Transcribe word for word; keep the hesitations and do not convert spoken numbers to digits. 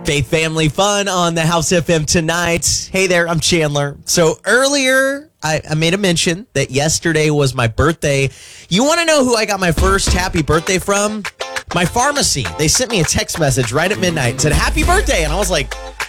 Faith Family Fun on the House F M tonight. Hey there, I'm Chandler. So earlier, I, I made a mention that yesterday was my birthday. You want to know who I got my first happy birthday from? My pharmacy. They sent me a text message right at midnight and said, happy birthday. And I was like,